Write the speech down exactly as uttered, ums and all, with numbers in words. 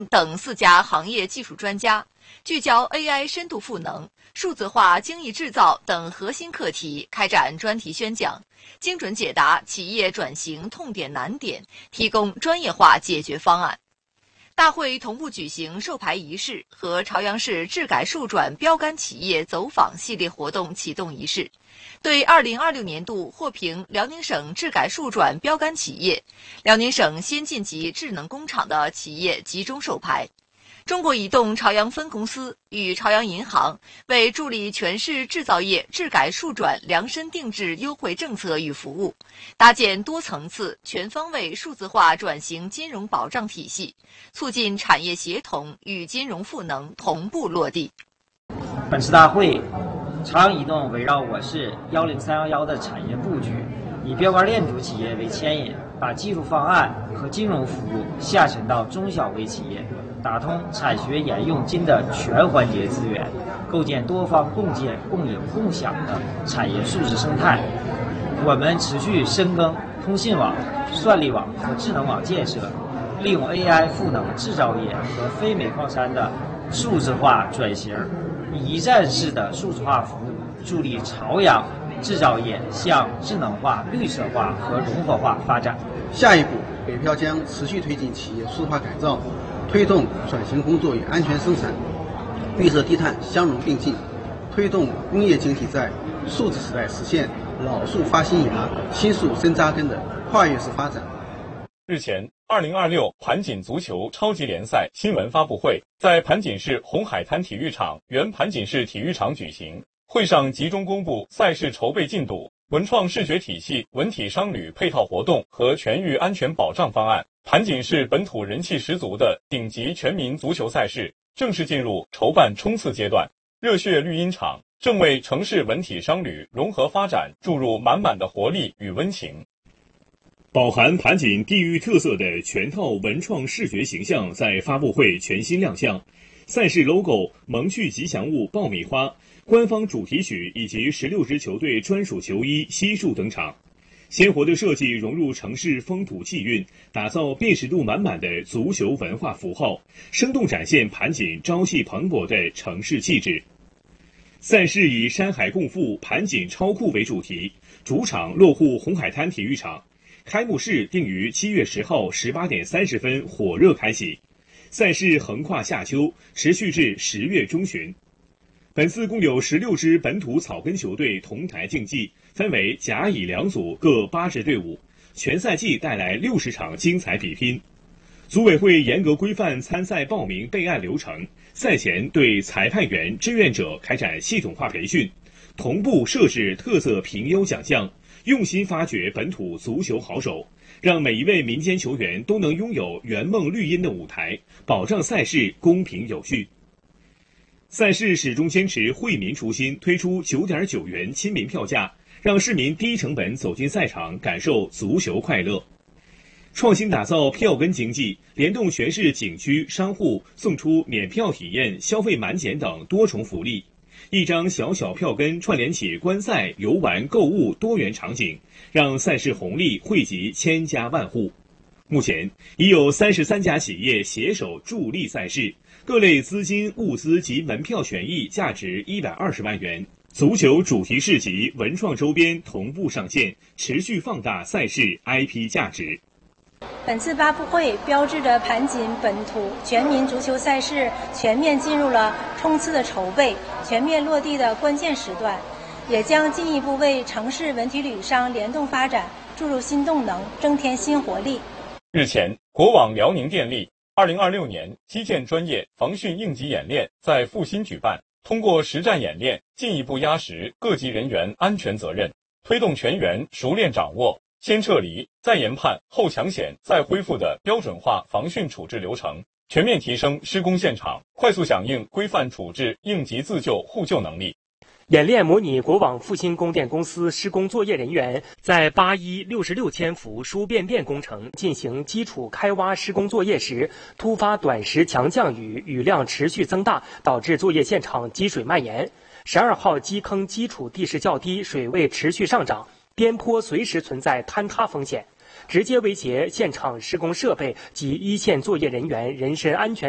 等四家行业技术专家，聚焦 A I 深度赋能、数字化精益制造等核心课题，开展专题宣讲，精准解答企业转型痛点难点，提供专业化解决方案。大会同步举行授牌仪式和朝阳市智改数转标杆企业走访系列活动启动仪式，对二零二六年度获评辽宁省智改数转标杆企业、辽宁省先进级智能工厂的企业集中授牌。中国移动朝阳分公司与朝阳银行为助力全市制造业智改数转量身定制优惠政策与服务，搭建多层次、全方位数字化转型金融保障体系，促进产业协同与金融赋能同步落地。 本次大会，朝阳移动围绕我市幺零三幺一的产业布局，以标杆链主企业为牵引，把技术方案和金融服务下沉到中小微企业，打通产学研用金的全环节资源，构建多方共建、共赢、共享的产业数字生态。我们持续深耕通信网、算力网和智能网建设，利用 A I 赋能制造业和非煤矿山的数字化转型，以一站式的数字化服务，助力朝阳制造业向智能化、绿色化和融合化发展。 下一步，北漂将持续推进企业数字化改造，推动转型工作与安全生产、绿色低碳相融并进，推动工业经济在数字时代实现老树发新芽、新树深扎根的跨越式发展。 日前，二零二六盘锦足球超级联赛新闻发布会在盘锦市红海滩体育场原盘锦市体育场举行。会上集中公布赛事筹备进度、文创视觉体系、文体商旅配套活动和全域安全保障方案。盘锦市本土人气十足的顶级全民足球赛事正式进入筹办冲刺阶段，热血绿茵场正为城市文体商旅融合发展注入满满的活力与温情。 饱含盘锦地域特色的全套文创视觉形象在发布会全新亮相，赛事 logo、萌趣吉祥物爆米花、官方主题曲以及十六支球队专属球衣悉数登场，鲜活的设计融入城市风土气韵，打造辨识度满满的足球文化符号，生动展现盘锦朝气蓬勃的城市气质。赛事以山海共富、盘锦超酷为主题，主场落户红海滩体育场，开幕式定于七月十号十八点三十分火热开启，赛事横跨夏秋，持续至十月中旬。本次共有十六支本土草根球队同台竞技，分为甲乙两组，各八支队伍，全赛季带来六十场精彩比拼。组委会严格规范参赛报名备案流程，赛前对裁判员、志愿者开展系统化培训，同步设置特色评优奖项，用心发掘本土足球好手，让每一位民间球员都能拥有圆梦绿茵的舞台，保障赛事公平有序。赛事始终坚持惠民初心，推出九点九元亲民票价，让市民低成本走进赛场，感受足球快乐。创新打造票根经济，联动全市景区商户送出免票体验、消费满减等多重福利。一张小小票根串联起观赛、游玩、购物多元场景，让赛事红利惠及千家万户。目前已有三十三家企业携手助力赛事，各类资金、物资及门票权益价值一百二十万元。足球主题市集、文创周边同步上线，持续放大赛事 I P 价值。 本次发布会标志着盘锦本土全民足球赛事全面进入了冲刺的筹备、全面落地的关键时段，也将进一步为城市文体旅商联动发展注入新动能，增添新活力。 日前，国网辽宁电力二零二六年基建专业防汛应急演练在阜新举办，通过实战演练，进一步压实各级人员安全责任，推动全员熟练掌握先撤离、再研判、后抢险、再恢复的标准化防汛处置流程，全面提升施工现场快速响应、规范处置应急自救互救能力。 演练模拟国网阜新供电公司施工作业人员在八一六十六千伏输变电工程进行基础开挖施工作业时，突发短时强降雨，雨量持续增大，导致作业现场积水蔓延。十二号基坑基础地势较低，水位持续上涨，边坡随时存在坍塌风险，直接威胁现场施工设备及一线作业人员人身安全。